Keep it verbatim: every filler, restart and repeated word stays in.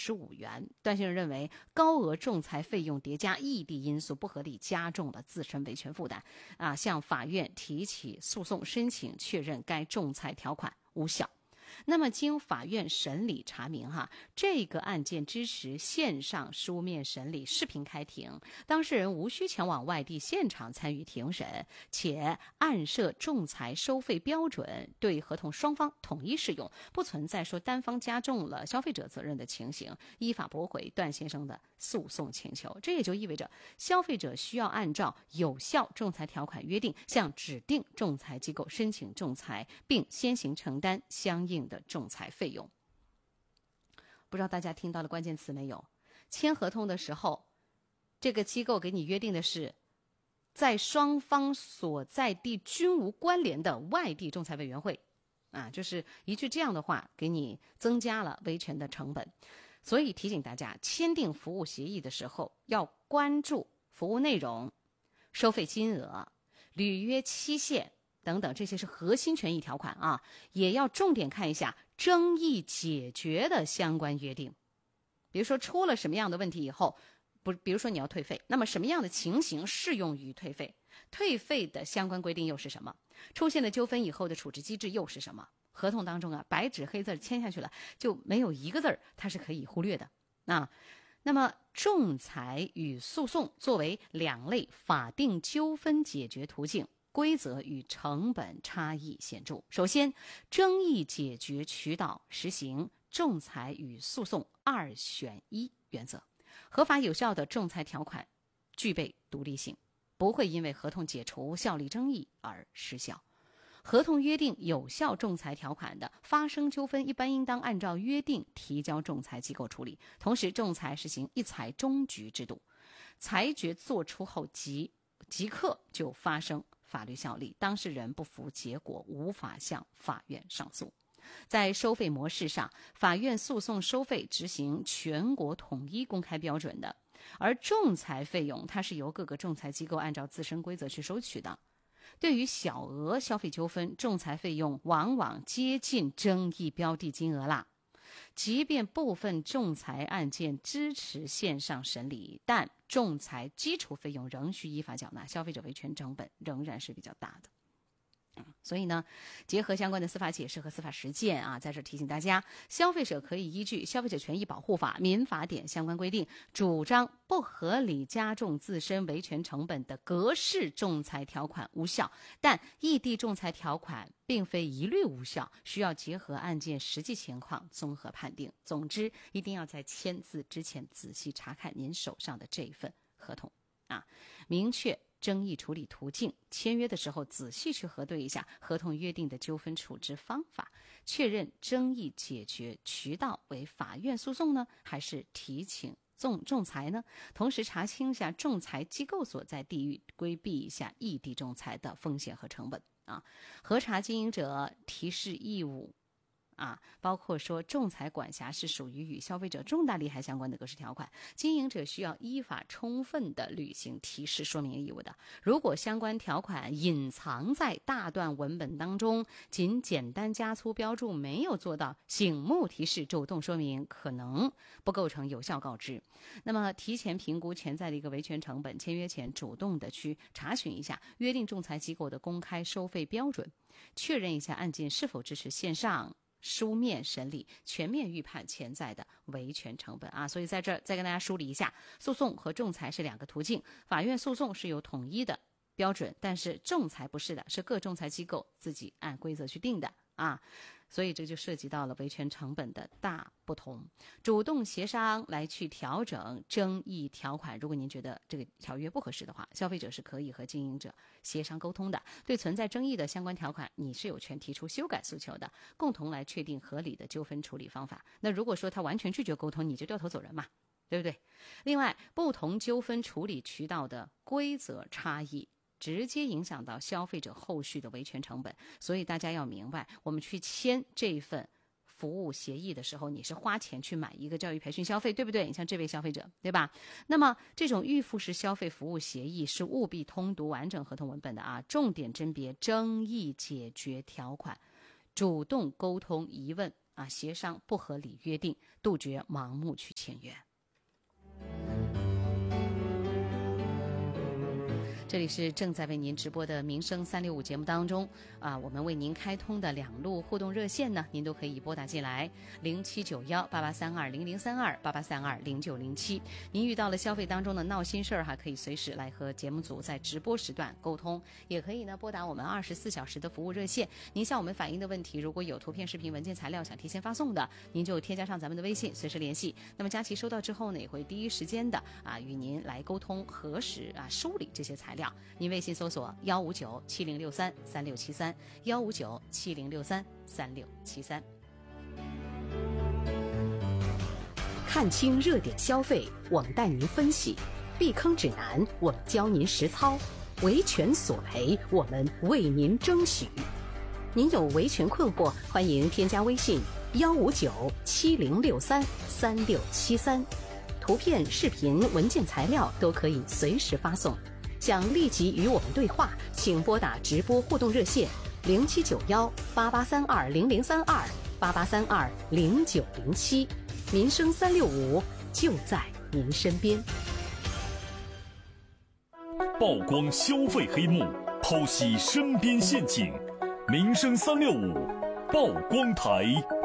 十五元。段先生认为，高额仲裁费用叠加异地因素不合理，加重了自身维权负担啊，向法院提起诉讼申请，确认该仲裁条款无效。那么经法院审理查明哈，这个案件支持线上书面审理视频开庭，当事人无需前往外地现场参与庭审，且案涉仲裁收费标准对合同双方统一适用，不存在说单方加重了消费者责任的情形，依法驳回段先生的诉讼请求。这也就意味着消费者需要按照有效仲裁条款约定，向指定仲裁机构申请仲裁，并先行承担相应的仲裁费用。不知道大家听到了关键词没有？签合同的时候，这个机构给你约定的是在双方所在地均无关联的外地仲裁委员会啊，就是一句这样的话给你增加了维权的成本。所以提醒大家，签订服务协议的时候要关注服务内容、收费金额、履约期限等等，这些是核心权益条款啊，也要重点看一下争议解决的相关约定。比如说出了什么样的问题以后，不，比如说你要退费，那么什么样的情形适用于退费？退费的相关规定又是什么？出现了纠纷以后的处置机制又是什么？合同当中啊，白纸黑字签下去了，就没有一个字儿它是可以忽略的啊。那么仲裁与诉讼作为两类法定纠纷解决途径，规则与成本差异显著。首先，争议解决渠道实行仲裁与诉讼二选一原则，合法有效的仲裁条款具备独立性，不会因为合同解除效力争议而失效。合同约定有效仲裁条款的，发生纠纷一般应当按照约定提交仲裁机构处理。同时，仲裁实行一裁终局制度，裁决作出后即即刻就发生法律效力，当事人不服结果无法向法院上诉。在收费模式上，法院诉讼收费执行全国统一公开标准的，而仲裁费用它是由各个仲裁机构按照自身规则去收取的。对于小额消费纠纷，仲裁费用往往接近争议标的金额啦。即便部分仲裁案件支持线上审理，但仲裁基础费用仍需依法缴纳，消费者维权成本仍然是比较大的。所以呢，结合相关的司法解释和司法实践啊，在这提醒大家，消费者可以依据《消费者权益保护法》、民法典相关规定，主张不合理加重自身维权成本的格式仲裁条款无效，但异地仲裁条款并非一律无效，需要结合案件实际情况综合判定。总之，一定要在签字之前仔细查看您手上的这一份合同啊，明确争议处理途径，签约的时候仔细去核对一下合同约定的纠纷处置方法，确认争议解决渠道为法院诉讼呢，还是提请仲仲裁呢？同时查清一下仲裁机构所在地域，规避一下异地仲裁的风险和成本啊。核查经营者提示义务啊，包括说仲裁管辖是属于与消费者重大利害相关的格式条款，经营者需要依法充分的履行提示说明义务的。如果相关条款隐藏在大段文本当中，仅简单加粗标注，没有做到醒目提示、主动说明，可能不构成有效告知。那么提前评估潜在的一个维权成本，签约前主动的去查询一下约定仲裁机构的公开收费标准，确认一下案件是否支持线上书面审理，全面预判潜在的维权成本啊！所以在这儿再跟大家梳理一下，诉讼和仲裁是两个途径，法院诉讼是有统一的标准，但是仲裁不是的，是各仲裁机构自己按规则去定的啊。所以这就涉及到了维权成本的大不同，主动协商来去调整争议条款。如果您觉得这个条约不合适的话，消费者是可以和经营者协商沟通的。对存在争议的相关条款，你是有权提出修改诉求的，共同来确定合理的纠纷处理方法。那如果说他完全拒绝沟通，你就掉头走人嘛，对不对？另外，不同纠纷处理渠道的规则差异直接影响到消费者后续的维权成本，所以大家要明白，我们去签这份服务协议的时候，你是花钱去买一个教育培训消费，对不对？你像这位消费者，对吧？那么这种预付式消费服务协议是务必通读完整合同文本的啊，重点甄别争议解决条款，主动沟通疑问， 啊协商不合理约定，杜绝盲目去签约。这里是正在为您直播的民生三六五节目当中啊，我们为您开通的两路互动热线呢，您都可以拨打进来，零七九幺八八三二零零三二八八三二零九零七。您遇到了消费当中的闹心事儿哈，可以随时来和节目组在直播时段沟通，也可以呢拨打我们二十四小时的服务热线。您向我们反映的问题，如果有图片、视频、文件、材料想提前发送的，您就添加上咱们的微信，随时联系。那么佳琪收到之后呢，也会第一时间的啊与您来沟通核实啊梳理这些材料。您微信搜索幺五九七零六三三六七三幺五九七零六三三六七三。 看清热点消费，我们带您分析；避坑指南，我们教您实操；维权索赔，我们为您争取。您有维权困惑，欢迎添加微信幺五九七零六三三六七三，图片、视频、文件、材料都可以随时发送。想立即与我们对话，请拨打直播互动热线零七九幺八八三二零零三二八八三二零九零七，民生三六五就在您身边。 曝光消费黑幕，剖析身边陷阱，民生三六五曝光台。